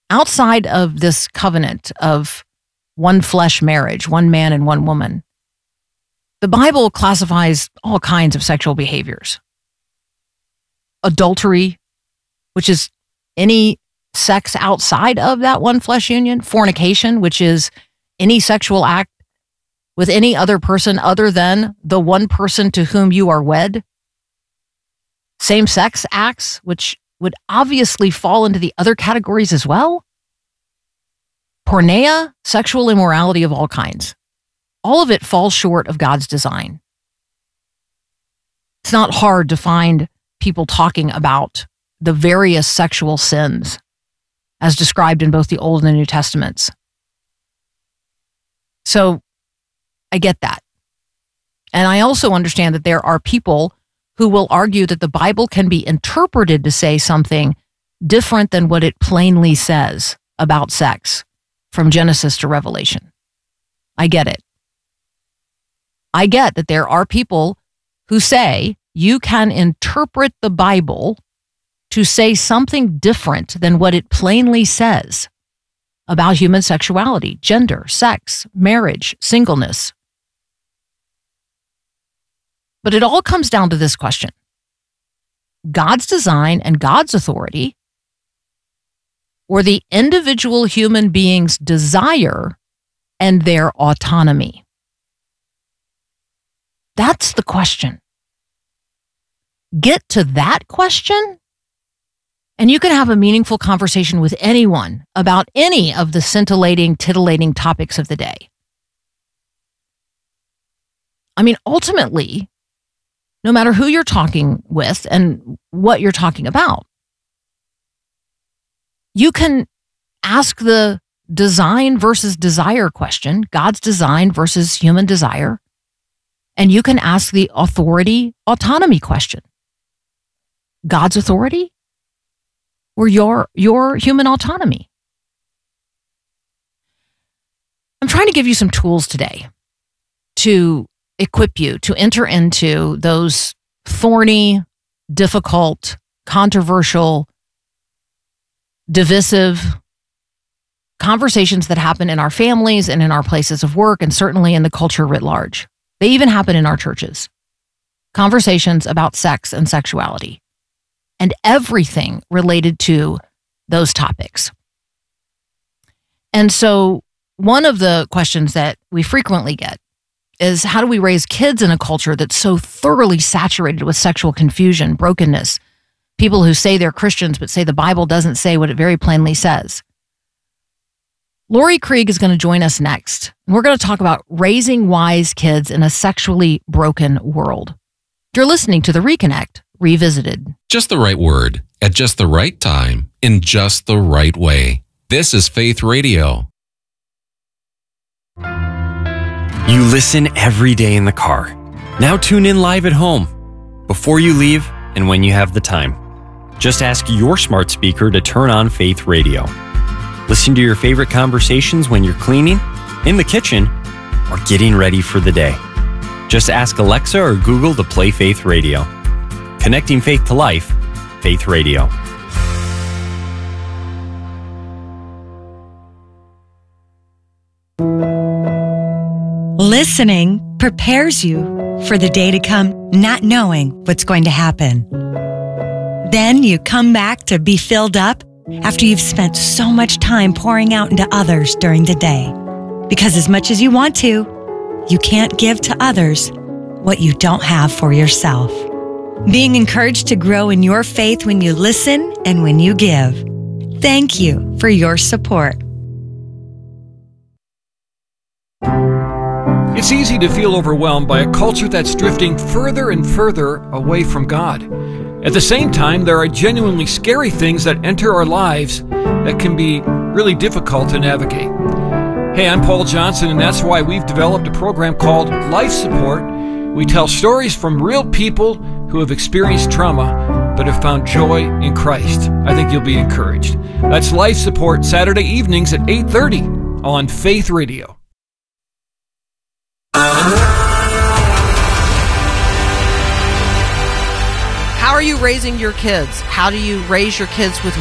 outside of this covenant of one flesh marriage, one man and one woman, the Bible classifies all kinds of sexual behaviors. Adultery, which is any sex outside of that one flesh union. Fornication, which is any sexual act with any other person other than the one person to whom you are wed. Same-sex acts, which would obviously fall into the other categories as well. Porneia, sexual immorality of all kinds. All of it falls short of God's design. It's not hard to find people talking about the various sexual sins as described in both the Old and the New Testaments. So I get that. And I also understand that there are people who will argue that the Bible can be interpreted to say something different than what it plainly says about sex from Genesis to Revelation. I get it. I get that there are people who say you can interpret the Bible to say something different than what it plainly says about human sexuality, gender, sex, marriage, singleness. But it all comes down to this question: God's design and God's authority, or the individual human being's desire and their autonomy? That's the question. Get to that question, and you can have a meaningful conversation with anyone about any of the scintillating, titillating topics of the day. I mean, ultimately, no matter who you're talking with and what you're talking about, you can ask the design versus desire question, God's design versus human desire, and you can ask the authority autonomy question. God's authority or your human autonomy? I'm trying to give you some tools today to equip you to enter into those thorny, difficult, controversial, divisive conversations that happen in our families and in our places of work and certainly in the culture writ large. They even happen in our churches. Conversations about sex and sexuality and everything related to those topics. And so one of the questions that we frequently get is, how do we raise kids in a culture that's so thoroughly saturated with sexual confusion, brokenness, people who say they're Christians but say the Bible doesn't say what it very plainly says? Lori Krieg is going to join us next, and we're going to talk about raising wise kids in a sexually broken world. You're listening to The Reconnect Revisited. Just the right word, at just the right time, in just the right way. This is Faith Radio. You listen every day in the car. Now tune in live at home, before you leave and when you have the time. Just ask your smart speaker to turn on Faith Radio. Listen to your favorite conversations when you're cleaning, in the kitchen, or getting ready for the day. Just ask Alexa or Google to play Faith Radio. Connecting faith to life, Faith Radio. Listening prepares you for the day to come, not knowing what's going to happen. Then you come back to be filled up after you've spent so much time pouring out into others during the day. Because as much as you want to, you can't give to others what you don't have for yourself. Being encouraged to grow in your faith when you listen and when you give. Thank you for your support. It's easy to feel overwhelmed by a culture that's drifting further and further away from God. At the same time, there are genuinely scary things that enter our lives that can be really difficult to navigate. Hey, I'm Paul Johnson, and that's why we've developed a program called Life Support. We tell stories from real people who have experienced trauma but have found joy in Christ. I think you'll be encouraged. That's Life Support, Saturday evenings at 8:30 on Faith Radio. How are you raising your kids? How do you raise your kids with